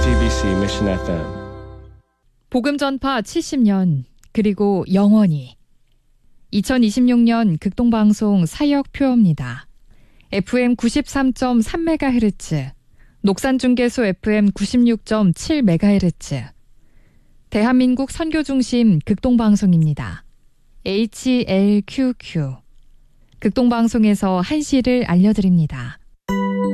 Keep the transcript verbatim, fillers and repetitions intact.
제이티비씨 Mission 에프엠. 복음 전파 칠십 년 그리고 영원히. 이천이십육 년 극동방송 사역표입니다. 에프엠 구십삼 점 삼 메가헤르츠, 녹산중계소 에프엠 구십육 점 칠 메가헤르츠, 대한민국 선교중심 극동방송입니다. 에이치엘큐큐. 극동방송에서 한시를 알려드립니다.